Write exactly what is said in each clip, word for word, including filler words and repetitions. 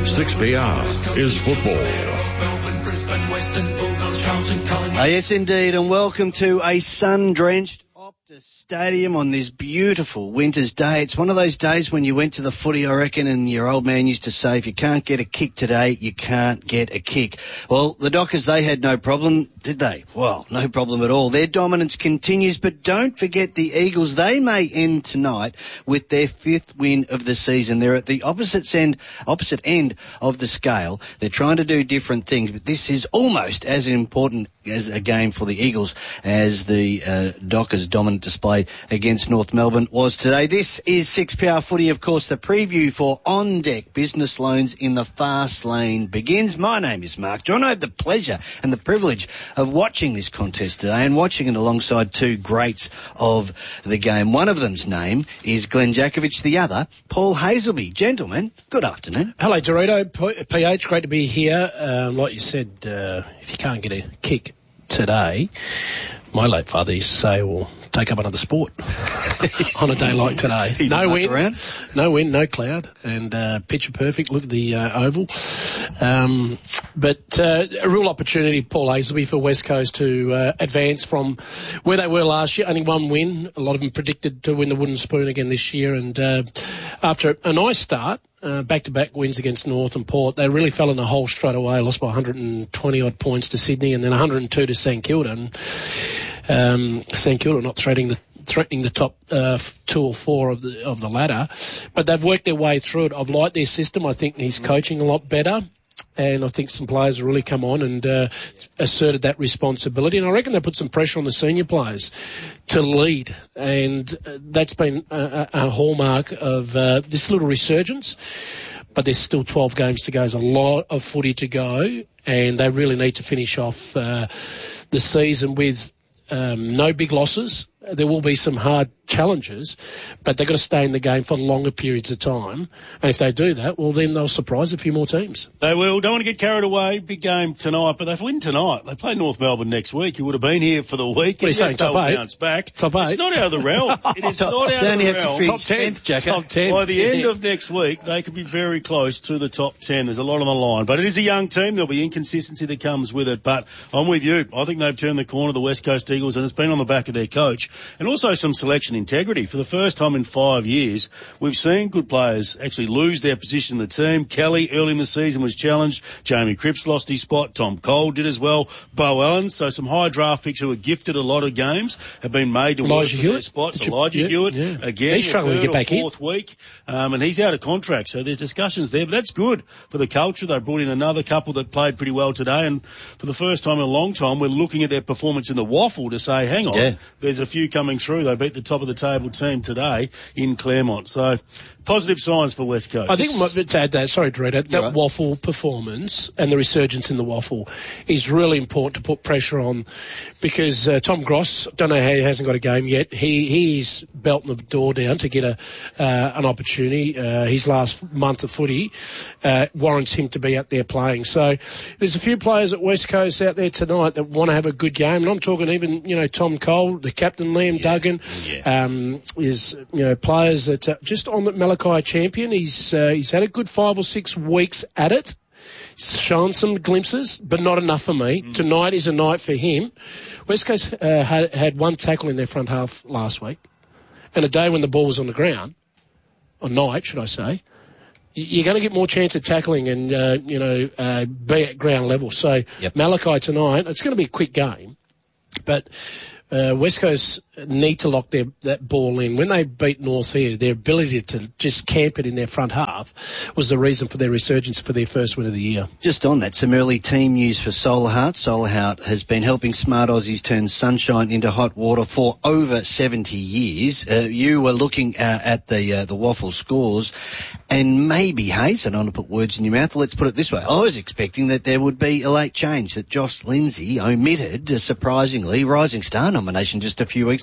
six P R is football. Uh, yes, indeed, and welcome to a sun-drenched Optus Stadium on this beautiful winter's day. It's one of those days when you went to the footy, I reckon, and your old man used to say, if you can't get a kick today, you can't get a kick. Well, the Dockers, they had no problem, did they? Well, no problem at all. Their dominance continues, but don't forget the Eagles. They may end tonight with their fifth win of the season. They're at the opposite end, opposite end of the scale. They're trying to do different things, but this is almost as important as a game for the Eagles as the uh, Dockers' dominant display against North Melbourne was today. This is six P R Footy, of course. The preview for On Deck Business Loans in the Fast Lane begins. My name is Mark John. I have the pleasure and the privilege of watching this contest today and watching it alongside two greats of the game. One of them's name is Glenn Jakovich, the other, Paul Hazelby. Gentlemen, good afternoon. Hello, Dorito. P H, great to be here. Uh, like you said, uh, if you can't get a kick today, my late father used to say, well, take up another sport on a day like today. No wind, around. no wind, no cloud, and uh, picture perfect. Look at the uh, oval. Um, but uh, a real opportunity, Paul Hazelby, for West Coast to uh, advance from where they were last year. Only one win. A lot of them predicted to win the wooden spoon again this year. And uh, after a nice start, uh, back-to-back wins against North and Port, they really fell in the hole straight away. Lost by one hundred twenty odd points to Sydney, and then one hundred two to St Kilda. And um, St Kilda not threatening the threatening the top uh, two or four of the of the ladder, but they've worked their way through it. I've liked their system. I think he's coaching a lot better, and I think some players have really come on and uh, asserted that responsibility. And I reckon they put some pressure on the senior players to lead, and uh, that's been a, a hallmark of uh, this little resurgence. But there's still twelve games to go. There's a lot of footy to go, and they really need to finish off uh, the season with um, no big losses. There will be some hard challenges, but they've got to stay in the game for longer periods of time. And if they do that, well, then they'll surprise a few more teams. They will. Don't want to get carried away. Big game tonight, but they win tonight. They play North Melbourne next week. You would have been here for the week. What are you saying, top eight? Bounce back. Top eight? It's not out of the realm. It is not out of the realm. Top ten, Jack. Top ten. By the end of next week, they could be very close to the top ten. There's a lot on the line, but it is a young team. There'll be inconsistency that comes with it, but I'm with you. I think they've turned the corner, the West Coast Eagles, and it's been on the back of their coach. And also some selection integrity. For the first time in five years, we've seen good players actually lose their position in the team. Kelly, early in the season, was challenged. Jamie Cripps lost his spot. Tom Cole did as well. Bo Allen. So some high draft picks who were gifted a lot of games have been made to Elijah work for Hewitt. their spots. Did you, Elijah yeah, Hewitt, yeah. again, he's struggling to get back fourth in. week, um, and he's out of contract. So there's discussions there, but that's good for the culture. They brought in another couple that played pretty well today, and for the first time in a long time, we're looking at their performance in the waffle to say, hang on, yeah. there's a few coming through. They beat the top of the table team today in Claremont. So positive signs for West Coast. I think to add that, sorry, Dorito, that right. waffle performance and the resurgence in the waffle is really important to put pressure on, because uh, Tom Gross, don't know how he hasn't got a game yet. He he's belting the door down to get a uh, an opportunity. Uh, his last month of footy uh, warrants him to be out there playing. So there's a few players at West Coast out there tonight that want to have a good game, and I'm talking even you know Tom Cole, the captain, Liam yeah. Duggan, yeah. um, is you know players that uh, just on the Malachi champion. He's uh, he's had a good five or six weeks at it. He's shown some glimpses, but not enough for me. Mm. Tonight is a night for him. West Coast uh, had had one tackle in their front half last week, and a day when the ball was on the ground, or night, should I say, you're going to get more chance of tackling and uh, you know uh, be at ground level. So yep. Malachi tonight, it's going to be a quick game, but. Uh, West Coast need to lock their, that ball in. When they beat North here, their ability to just camp it in their front half was the reason for their resurgence for their first win of the year. Just on that, some early team news for Solar Heart. Solar Heart has been helping smart Aussies turn sunshine into hot water for over seventy years. Uh, you were looking uh, at the uh, the waffle scores, and maybe, Hayes, I don't want to put words in your mouth, let's put it this way. I was expecting that there would be a late change, that Josh Lindsay omitted, uh, surprisingly, Rising Star nomination just a few weeks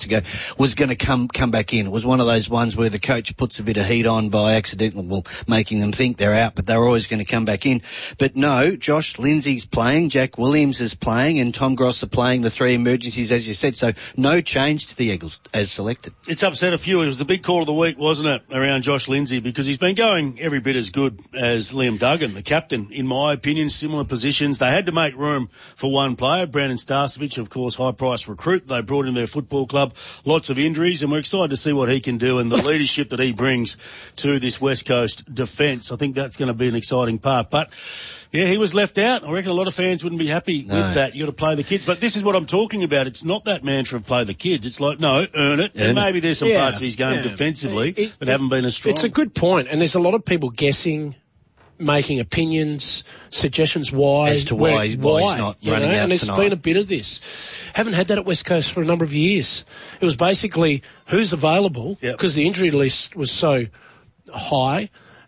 weeks ago, was going to come come back in. It was one of those ones where the coach puts a bit of heat on by accidentally well, making them think they're out, but they're always going to come back in. But no, Josh Lindsay's playing, Jack Williams is playing, and Tom Gross are playing the three emergencies, as you said. So no change to the Eagles as selected. It's upset a few. It was the big call of the week, wasn't it, around Josh Lindsay, because he's been going every bit as good as Liam Duggan, the captain, in my opinion, similar positions. They had to make room for one player, Brandon Starcevich, of course, high-price recruit. They brought in their football club, lots of injuries, and we're excited to see what he can do and the leadership that he brings to this West Coast defence. I think that's going to be an exciting part. But yeah, he was left out. I reckon a lot of fans wouldn't be happy no. with that. You've got to play the kids. But this is what I'm talking about. It's not that mantra of play the kids. It's like, no, earn it. Earn and maybe there's some yeah, parts of his game yeah. defensively it, that it, haven't been as strong. It's a good point, and there's a lot of people guessing, making opinions, suggestions why. As to why, why, why he's not running know? out And there's tonight. been a bit of this. Haven't had that at West Coast for a number of years. It was basically who's available because yep. the injury list was so high.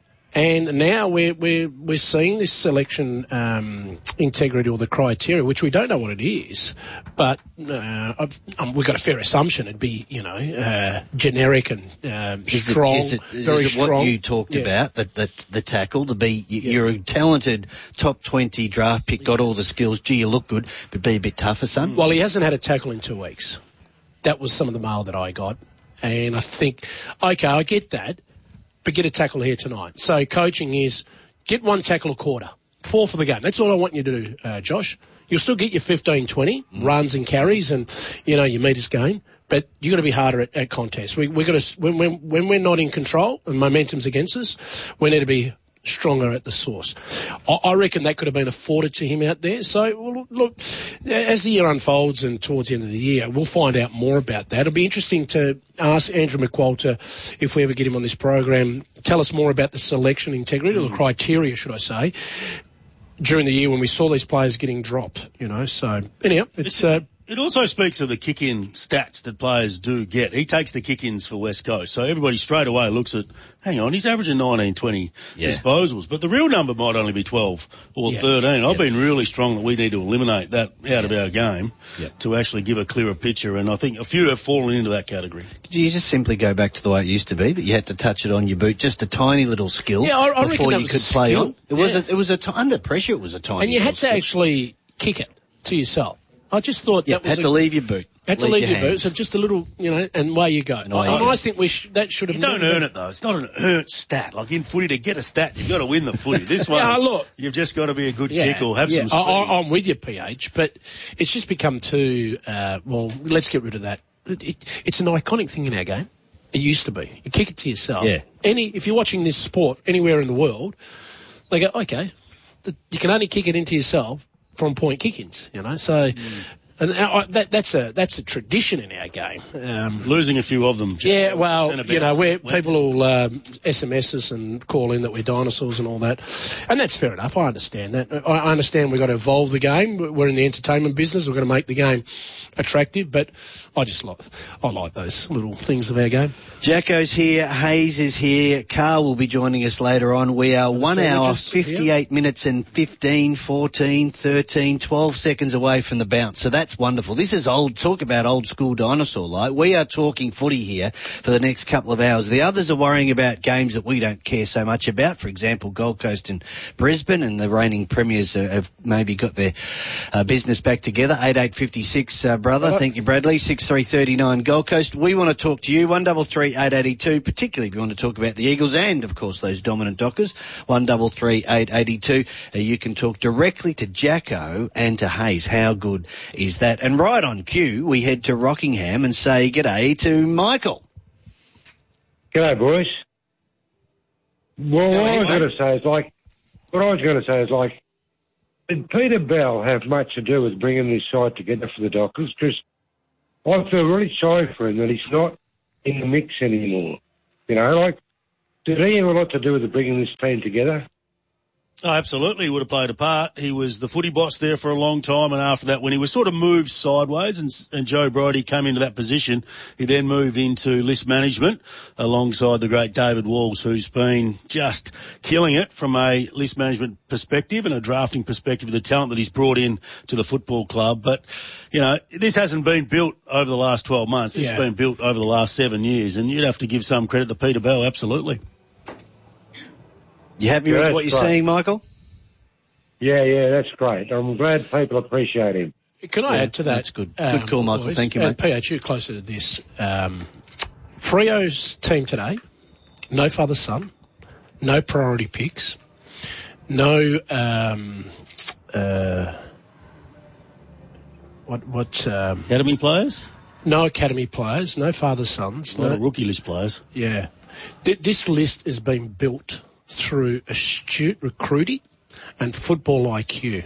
And now we're we're we're seeing this selection um, integrity or the criteria, which we don't know what it is, but uh, I've, um, we've got a fair assumption it'd be you know uh, generic and um, is strong, it, is it, very is it strong. What you talked yeah. about, the, the the tackle to be yeah. you're a talented top twenty draft pick, got all the skills. Gee, you look good, but be a bit tougher, son. Well, he hasn't had a tackle in two weeks. That was some of the mail that I got, and I think okay, I get that. But get a tackle here tonight. So coaching is get one tackle a quarter, four for the game. That's all I want you to do, uh, Josh. You'll still get your fifteen, twenty mm. runs and carries and, you know, your meters gain, but you've got to be harder at, at contests. We, we've got to, when, when, when we're not in control and momentum's against us, we need to be stronger at the source. I, I reckon that could have been afforded to him out there. So, well, look, as the year unfolds and towards the end of the year, we'll find out more about that. It'll be interesting to ask Andrew McQualter, if we ever get him on this program, tell us more about the selection integrity, or the criteria, should I say, during the year when we saw these players getting dropped, you know. So, anyhow, it's... Uh, It also speaks of the kick-in stats that players do get. He takes the kick-ins for West Coast, so everybody straight away looks at, hang on, he's averaging nineteen, twenty yeah. disposals, but the real number might only be twelve or yeah. thirteen. I've yeah. been really strong that we need to eliminate that out yeah. of our game yeah. to actually give a clearer picture, and I think a few have fallen into that category. Did you just simply go back to the way it used to be, that you had to touch it on your boot, just a tiny little skill yeah, I, I before you could play skill. on? It yeah. was a, it was a t- under pressure. It was a tiny. And you had to skill. actually kick it to yourself. I just thought yeah, that was had a, to leave your boot. Had to leave, leave your, your boot, so just a little, you know, and away you go. And I, I think we sh- that should have. You don't earn it though. It's not an earned stat. Like in footy, to get a stat, you've got to win the footy. This one, yeah, look, you've just got to be a good yeah, kick or have yeah, some speed. I, I'm with you, P H, but it's just become too. Uh, well, let's get rid of that. It, it, it's an iconic thing in our game. It used to be. You kick it to yourself. Yeah. Any, if you're watching this sport anywhere in the world, they go, okay, you can only kick it into yourself from point kick-ins. You know, so. Mm. And I, that, that's a that's a tradition in our game. Um, Losing a few of them. Yeah, well, you know, where people will um, S M S us and call in that we're dinosaurs and all that, and that's fair enough. I understand that. I, I understand we've got to evolve the game. We're in the entertainment business. We're going to make the game attractive, but I just like I like those little things of our game. Jacko's here. Hayes is here. Carl will be joining us later on. We are one hour, fifty-eight minutes and fifteen, fourteen, thirteen, twelve seconds away from the bounce. So that's wonderful. This is old, talk about old school dinosaur like. We are talking footy here for the next couple of hours. The others are worrying about games that we don't care so much about. For example, Gold Coast and Brisbane, and the reigning premiers have maybe got their uh, business back together. eight eight fifty-six, uh, brother. Hello. Thank you, Bradley. six three thirty-nine Gold Coast. We want to talk to you. one three three, eight eight two, particularly if you want to talk about the Eagles and, of course, those dominant Dockers. one three three, eight eight two. Uh, you can talk directly to Jacko and to Hayes. How good is that? And right on cue, we head to Rockingham and say g'day to Michael. G'day, boys. Well, what I was going to say is like, what I was going to say is like, did Peter Bell have much to do with bringing this side together for the Dockers? Because I feel really sorry for him that he's not in the mix anymore. You know, like, did he have a lot to do with bringing this team together? Oh, absolutely. He would have played a part. He was the footy boss there for a long time, and after that, when he was sort of moved sideways and, and Joe Brodie came into that position, he then moved into list management alongside the great David Walls, who's been just killing it from a list management perspective and a drafting perspective of the talent that he's brought in to the football club. But, you know, this hasn't been built over the last twelve months. This yeah. has been built over the last seven years, and you'd have to give some credit to Peter Bell, absolutely. You happy yeah, with what you're great. seeing, Michael? Yeah, yeah, that's great. I'm glad people appreciate him. Can I yeah, add to that? That's good. Um, good call, Michael. Boys, Thank you, mate. And P H, you're closer to this. Um, Freo's team today, no father son, no priority picks, no um, uh, what what um, Academy players? No academy players, no father sons, A lot no of rookie list players. Yeah. Th- this list has been built through astute recruiting and football I Q.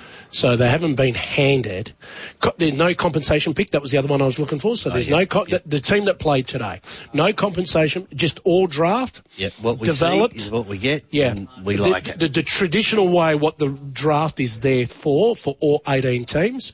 So they haven't been handed. Co- there's no compensation pick. That was the other one I was looking for. So there's oh, yeah, no, co- yeah. the, the team that played today, no compensation, just all draft. Yep, what we developed. see is what we get. Yeah. And we the, like it. The, the traditional way, what the draft is there for, for all eighteen teams,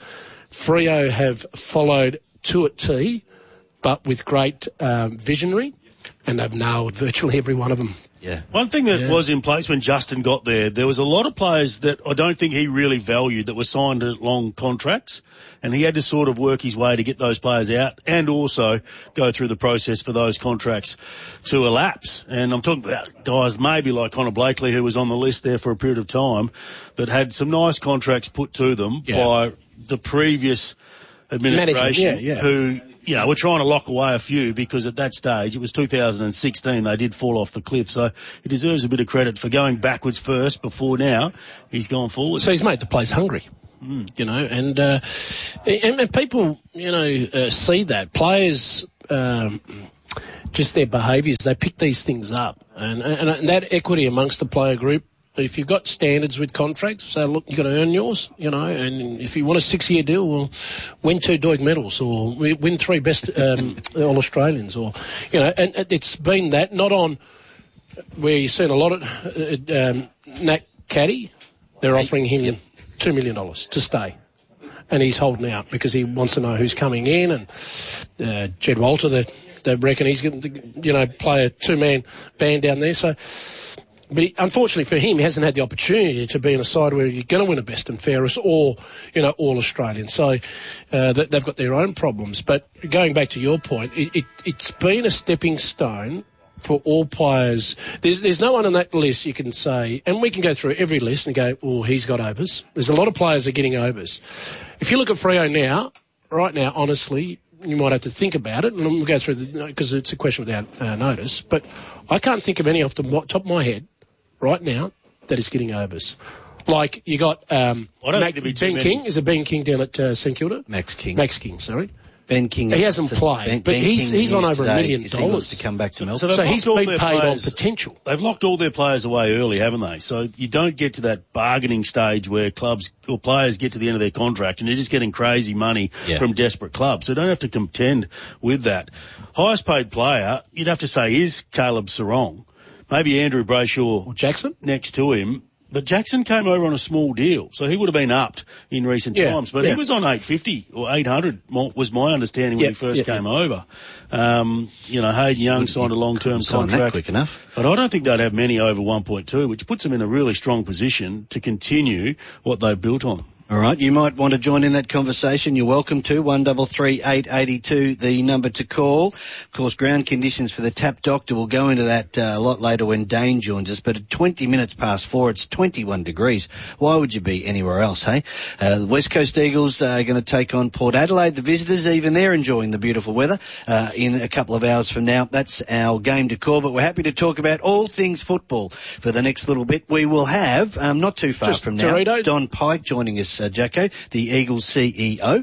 Freo have followed to a T, but with great um, visionary, and they've nailed virtually every one of them. Yeah. One thing that Yeah. was in place when Justin got there, there was a lot of players that I don't think he really valued that were signed to long contracts, and he had to sort of work his way to get those players out and also go through the process for those contracts to elapse. And I'm talking about guys maybe like Connor Blakely, who was on the list there for a period of time, that had some nice contracts put to them Yeah. by the previous administration, Management, yeah, yeah. who, you know, we're trying to lock away a few because at that stage, it was two thousand sixteen, they did fall off the cliff. So he deserves a bit of credit for going backwards first before now he's gone forward. So he's made the place hungry, mm. you know, and, uh, and, and people, you know, uh, see that. Players, um, just their behaviours, they pick these things up. And, and, and that equity amongst the player group, if you've got standards with contracts, so look, you've got to earn yours, you know, and if you want a six-year deal, well, win two Doig medals or win three best um, All-Australians or, you know, and it's been that, not on where you've seen a lot of, uh, um, Nat Caddy, they're offering him yep. two million dollars to stay. And he's holding out because he wants to know who's coming in, and uh, Jed Walter, they, they reckon he's going to, you know, play a two-man band down there, so... But he, unfortunately for him, he hasn't had the opportunity to be in a side where you're going to win a best and fairest or, you know, all Australian. So uh, they've got their own problems. But going back to your point, it, it, it's been a stepping stone for all players. There's, there's no one on that list you can say, and we can go through every list and go, oh, he's got overs. There's a lot of players that are getting overs. If you look at Freo now, right now, honestly, you might have to think about it, and we'll go through the, because it's a question without uh, notice, but I can't think of any off the top of my head right now that is getting overs. Like you got um, I don't Mac, think there'd be Ben too many. King. Is it Ben King down at uh, St Kilda? Max King. Max King, sorry. Ben King. He hasn't played, Ben, but Ben he's King he's on over today, a million he wants dollars to come back to Melbourne. So, So they've he's locked all been their paid players- on potential. They've locked all their players away early, haven't they? So you don't get to that bargaining stage where clubs or players get to the end of their contract and you're just getting crazy money Yeah. from desperate clubs. So you don't have to contend with that. Highest paid player, you'd have to say, is Caleb Sarong. Maybe Andrew Brayshaw Or Jackson? next to him. But Jackson came over on a small deal, so he would have been upped in recent Yeah, times. But yeah. he was on eight fifty or eight hundred, was my understanding when Yeah, he first yeah, came yeah. over. Um, you know, Hayden Young signed a long-term Sign that contract. quick enough. But I don't think they'd have many over one point two, which puts them in a really strong position to continue what they've built on. All right, you might want to join in that conversation. You're welcome to. one three three eight eight two, the number to call. Of course, ground conditions for the Tap Doctor. We'll go into that uh, a lot later when Dane joins us. But at twenty minutes past four, it's twenty-one degrees. Why would you be anywhere else, hey? Uh, the West Coast Eagles are going to take on Port Adelaide. The visitors, even they're enjoying the beautiful weather uh, in a couple of hours from now. That's our game to call. But we're happy to talk about all things football for the next little bit. We will have, um, not too far Just from now, Dorito. Don Pike joining us. Uh, Jacko, the Eagles C E O. Yeah,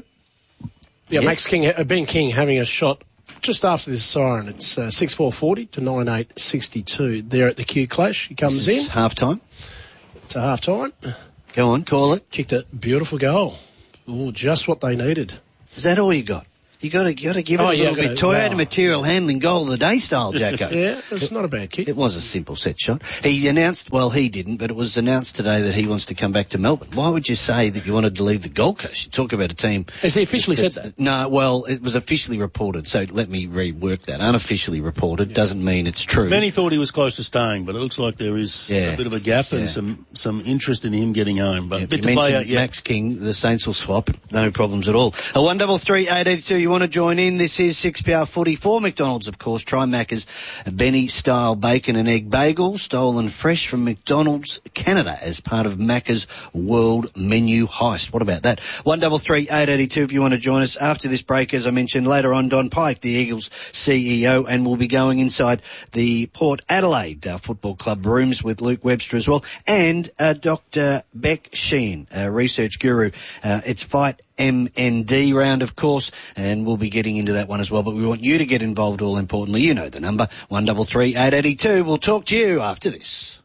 Yes. Max King, uh, Ben King having a shot just after this siren. It's uh, six four forty to nine eight sixty-two. There at the Q Clash. He comes This is in. half time. It's a half time. Go on, call it. Kicked a beautiful goal. Ooh, just what they needed. Is that all you got? You got to, got to give it Oh, a yeah, little bit. gotta- Toyota wow. material handling goal of the day style, Jacko. Yeah, it's not a bad kick. It was a simple set shot. He announced, well, he didn't, but it was announced today that he wants to come back to Melbourne. Why would you say that you wanted to leave the Gold Coast? You talk about a team. Has he officially said that? No, well, it was officially reported, so let me rework that. Unofficially reported doesn't mean it's true. Many thought he was close to staying, but it looks like there is Yeah. a bit of a gap and Yeah. some, some interest in him getting home. But Yeah, a bit you to play mentioned out yet. Max King, the Saints will swap, no problems at all. A one double three eight eight two. You want to join in? This is six P R forty-four. McDonald's, of course. Try Macca's Benny style bacon and egg bagel, stolen fresh from McDonald's Canada as part of Macca's World Menu Heist. What about that? one double three eight eight two. If you want to join us after this break, as I mentioned later on, Don Pike, the Eagles C E O, and we'll be going inside the Port Adelaide uh, Football Club rooms with Luke Webster as well, and uh, Doctor Beck Sheehan, a research guru. Uh, it's Fight M N D round, of course, and we'll be getting into that one as well. But we want you to get involved, all importantly. You know the number, one double three eight eight two. We'll talk to you after this.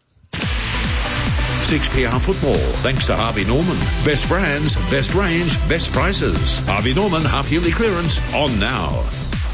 six P R Football, thanks to Harvey Norman. Best brands, best range, best prices. Harvey Norman half-yearly clearance on now.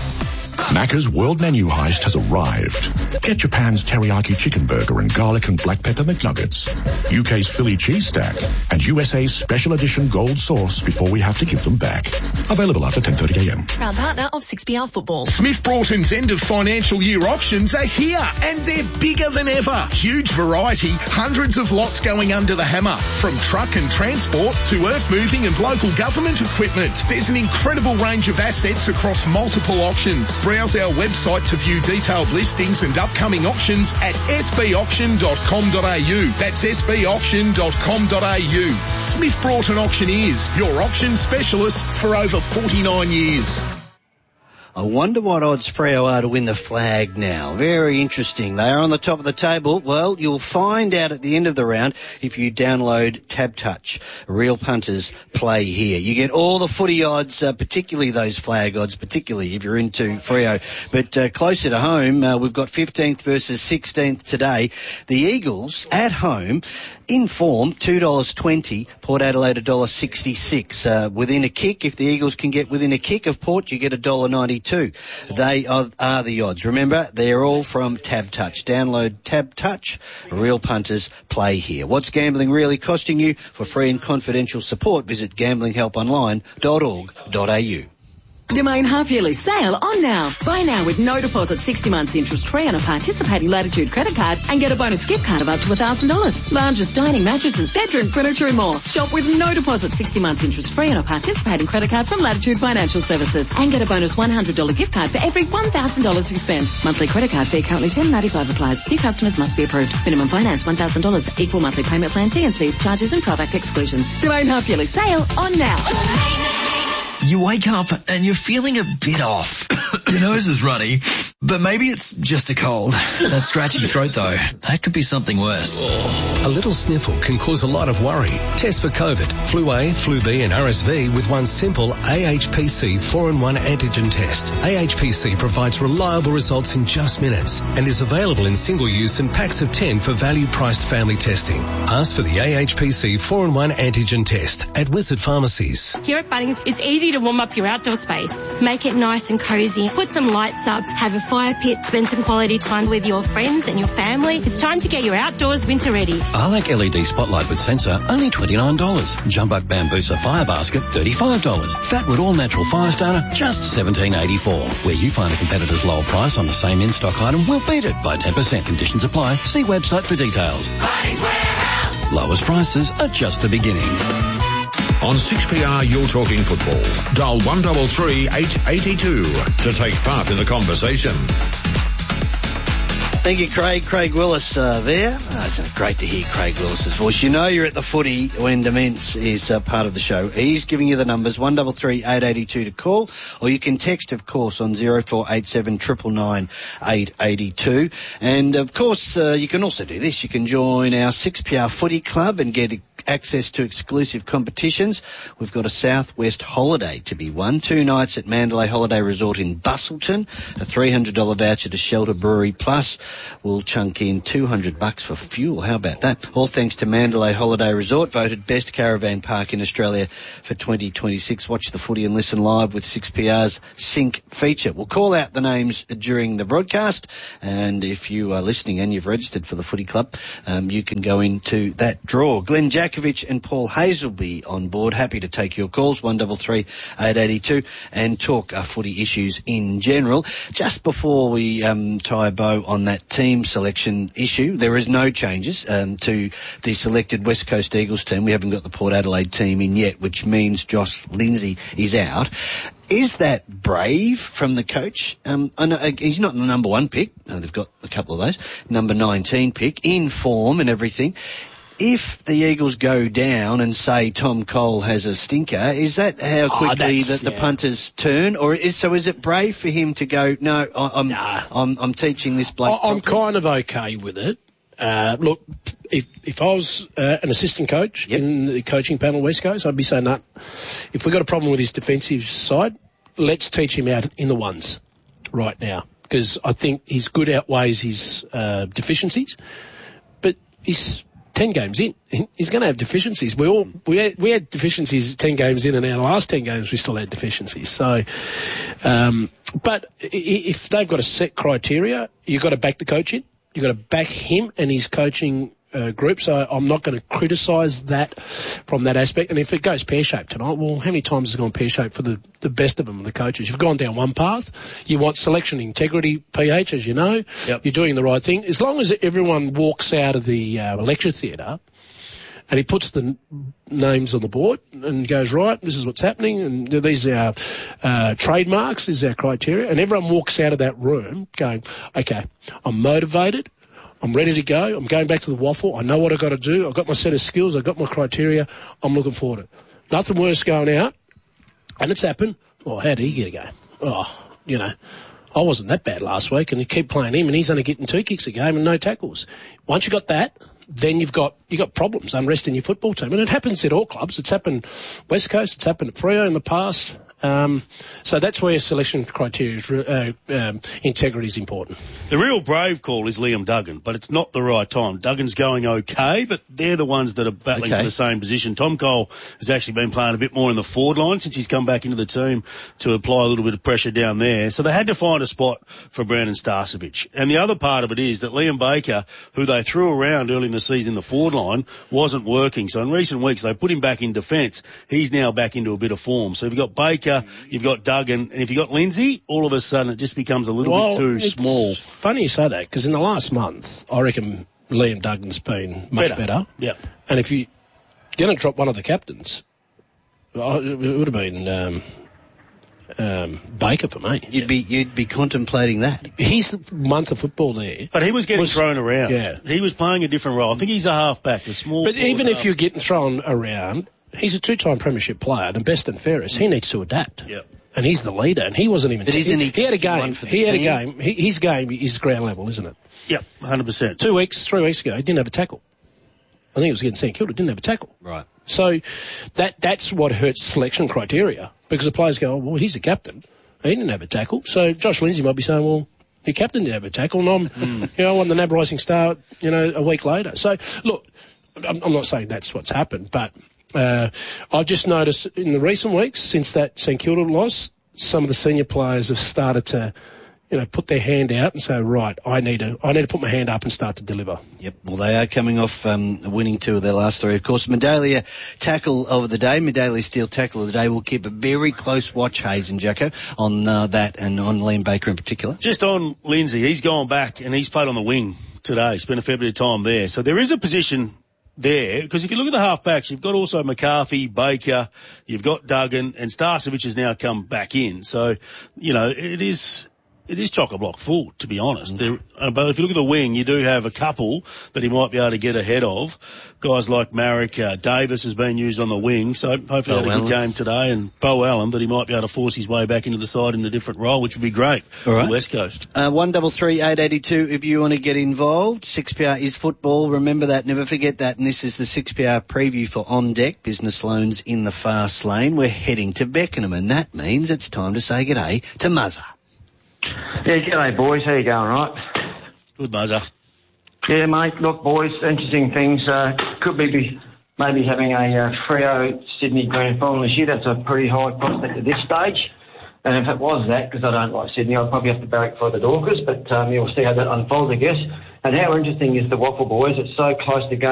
Macca's World Menu Heist has arrived. Get Japan's teriyaki chicken burger and garlic and black pepper McNuggets, U K's Philly cheese stack, and U S A's special edition gold sauce before we have to give them back. Available after ten thirty a m. Proud partner of six P R Football. Smith Broughton's end of financial year auctions are here, and they're bigger than ever. Huge variety, hundreds of lots going under the hammer, from truck and transport to earth moving and local government equipment. There's an incredible range of assets across multiple auctions. Browse our website to view detailed listings and upcoming auctions at s b auction dot com dot a u. That's s b auction dot com dot a u. Smith Broughton Auctioneers, your auction specialists for over forty-nine years. I wonder what odds Freo are to win the flag now. Very interesting. They are on the top of the table. Well, you'll find out at the end of the round if you download Tab Touch. Real punters play here. You get all the footy odds, uh, particularly those flag odds, particularly if you're into Freo. But uh, closer to home, uh, we've got fifteenth versus sixteenth today. The Eagles at home, in form, two dollars twenty. Port Adelaide, one dollar sixty-six. Uh, within a kick, if the Eagles can get within a kick of Port, you get one dollar ninety-two. They are, are the odds. Remember, they're all from Tab Touch. Download Tab Touch. Real punters play here. What's gambling really costing you? For free and confidential support, visit gambling help online dot org dot a u. Domain half-yearly sale on now. Buy now with no deposit, sixty months interest-free on a participating Latitude credit card and get a bonus gift card of up to one thousand dollars. Largest dining, mattresses, bedroom, furniture and more. Shop with no deposit, sixty months interest-free on a participating credit card from Latitude Financial Services and get a bonus one hundred dollars gift card for every one thousand dollars you spend. Monthly credit card fee currently ten dollars ninety-five applies. New customers must be approved. Minimum finance one thousand dollars. Equal monthly payment plan, T and C's, charges and product exclusions. Domain half-yearly sale on now. You wake up and you're feeling a bit off. Your nose is runny, but maybe it's just a cold. That scratchy throat though, that could be something worse. A little sniffle can cause a lot of worry. Test for COVID, flu A, flu B and R S V with one simple A H P C four in one antigen test. A H P C provides reliable results in just minutes and is available in single use and packs of ten for value-priced family testing. Ask for the A H P C four in one antigen test at Wizard Pharmacies. Here at Bunnings, it's easy to warm up your outdoor space. Make it nice and cozy. Put some lights up, have a fire pit, spend some quality time with your friends and your family. It's time to get your outdoors winter ready. Arlac L E D Spotlight with sensor, only twenty-nine dollars. Jumbuck Bambusa Fire Basket, thirty-five dollars. Fatwood All Natural Fire Starter, just seventeen eighty-four. Where you find a competitor's lower price on the same in-stock item, we'll beat it by ten percent. Conditions apply. See website for details. Bunnings Warehouse. Lowest prices are just the beginning. On six P R, you're talking football. Dial one double three eight eighty-two to take part in the conversation. Thank you, Craig. Craig Willis uh, there. Oh, isn't it great to hear Craig Willis's voice? You know you're at the footy when Demence is uh, part of the show. He's giving you the numbers, one double three eight eighty-two to call, or you can text, of course, on zero four eight seven nine nine eight eight two. And, of course, uh, you can also do this. You can join our six P R Footy Club and get access to exclusive competitions. We've got a Southwest holiday to be won. Two nights at Mandalay Holiday Resort in Bustleton. A three hundred dollars voucher to Shelter Brewery. Plus, we'll chunk in two hundred bucks for fuel. How about that? All thanks to Mandalay Holiday Resort, voted best caravan park in Australia for twenty twenty-six. Watch the footy and listen live with six P R's Sync feature. We'll call out the names during the broadcast, and if you are listening and you've registered for the footy club, um, you can go into that draw. Glenn Jakovich and Paul Hayes will be on board. Happy to take your calls, one double three eight eight two, and talk uh, footy issues in general. Just before we um, tie a bow on that team selection issue, there is no changes um, to the selected West Coast Eagles team. We haven't got the Port Adelaide team in yet, which means Josh Lindsay is out. Is that brave from the coach? Um, I know he's not the number one pick. No, they've got a couple of those. Number nineteen pick, in form and everything. If the Eagles go down and say Tom Cole has a stinker, is that how quickly oh, that the yeah. punters turn, or is so? Is it brave for him to go? No, I, I'm, nah. I'm I'm teaching this bloke. I'm kind of okay with it. Uh, look, if if I was uh, an assistant coach yep. in the coaching panel West Coast, I'd be saying that if we've got a problem with his defensive side, let's teach him out in the ones right now, because I think his good outweighs his uh, deficiencies. But he's ten games in. He's going to have deficiencies. We all we had, we had deficiencies ten games in, and our last ten games we still had deficiencies. So, um, but if they've got a set criteria, you've got to back the coach in. You've got to back him and his coaching uh, group. So I'm not going to criticise that from that aspect. And if it goes pear-shaped tonight, well, how many times has it gone pear-shaped for the, the best of them, the coaches? You've gone down one path. You want selection integrity, P H, as you know. Yep. You're doing the right thing. As long as everyone walks out of the uh, lecture theatre and he puts the n- names on the board and goes, right, this is what's happening, and these are our uh, trademarks, this is our criteria, and everyone walks out of that room going, okay, I'm motivated, I'm ready to go, I'm going back to the waffle, I know what I've got to do, I've got my set of skills, I've got my criteria, I'm looking forward to it. Nothing worse going out, and it's happened, oh, how did he get a game? Oh, you know, I wasn't that bad last week, and you keep playing him, and he's only getting two kicks a game and no tackles. Once you got that, then you've got you got problems, unrest in your football team, and it happens at all clubs. It's happened West Coast, it's happened at Freo in the past. Um, so that's where selection criteria, is, uh, um, integrity is important. The real brave call is Liam Duggan, but it's not the right time. Duggan's going okay, but they're the ones that are battling okay. for the same position. Tom Cole has actually been playing a bit more in the forward line since he's come back into the team to apply a little bit of pressure down there. So they had to find a spot for Brandon Starcevic. And the other part of it is that Liam Baker, who they threw around early in the season in the forward line, wasn't working. So in recent weeks they put him back in defence. He's now back into a bit of form. So you've got Baker, you've got Duggan, and if you've got Lindsay, all of a sudden it just becomes a little well, bit too it's small. Funny you say that, because in the last month, I reckon Liam Duggan's been much better. better. Yeah. And if you're going to drop one of the captains, it would have been um, um, Baker for me. You'd be you'd be contemplating that. His month of football there. But he was getting was, thrown around. Yeah. He was playing a different role. I think he's a half-back, a small... But even half. if you're getting thrown around, he's a two-time premiership player, and best and fairest, he needs to adapt. Yep. And he's the leader, and he wasn't even... But t- isn't he, he had a game. He had team? a game. He, his game is ground level, isn't it? Yep, one hundred percent. Two weeks, three weeks ago, he didn't have a tackle. I think it was against St Kilda, didn't have a tackle. Right. So that that's what hurts selection criteria, because the players go, oh, well, he's the captain. He didn't have a tackle. So Josh Lindsay might be saying, well, your captain didn't have a tackle, and I'm, mm. you know, I won the N A B Rising Star, you know, a week later. So, look, I'm, I'm not saying that's what's happened, but uh, I've just noticed in the recent weeks, since that St Kilda loss, some of the senior players have started to, you know, put their hand out and say, right, I need to, I need to put my hand up and start to deliver. Yep. Well, they are coming off um, winning two of their last three. Of course, Medalia tackle of the day, Medalia Steel tackle of the day. We'll keep a very close watch, Hayes and Jacko, on uh, that and on Liam Baker in particular. Just on Lindsay, he's gone back and he's played on the wing today. Spent a fair bit of time there. So there is a position there, because if you look at the half-backs, you've got also McCarthy, Baker, you've got Duggan, and Starcevic has now come back in. So, you know, it is... It is chock-a-block full, to be honest. There, uh, but if you look at the wing, you do have a couple that he might be able to get ahead of. Guys like Marek, uh, Davis has been used on the wing, so hopefully he had a Allen. good game today, and Bo Allen, that he might be able to force his way back into the side in a different role, which would be great All right. for West Coast. Uh, one double three eight eighty two. If you want to get involved, six P R is football. Remember that. Never forget that. And this is the six P R preview for On Deck Business Loans in the Fast Lane. We're heading to Beckenham, and that means it's time to say g'day to Muzza. Yeah, g'day boys. How you going, right? Good, Muzza. Yeah, mate. Look, boys, interesting things. Uh, could be, be maybe having a uh, Freo Sydney grand final this year. That's a pretty high prospect at this stage. And if it was that, because I don't like Sydney, I'd probably have to barrack for the Dorkers. But um, yeah, we'll see how that unfolds, I guess. And how interesting is the Waffle boys? It's so close to going.